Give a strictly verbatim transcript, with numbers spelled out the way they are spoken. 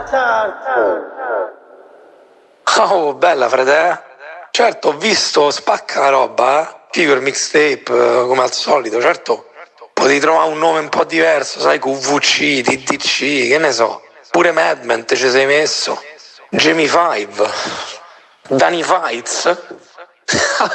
Oh, bella, frate. Certo, ho visto, spacca la roba, eh. Figo il mixtape, eh, come al solito, certo. Potevi trovare un nome un po' diverso, sai, Q V C, T D C, che ne so. Pure Madman te ci sei messo. Jamie Five. Danny Fights.